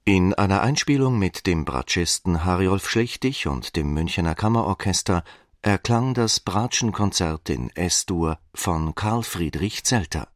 In einer Einspielung mit dem Bratschisten Harjolf Schlichtig und dem Münchener Kammerorchester erklang das Bratschenkonzert in S-Dur von Carl Friedrich Zelter.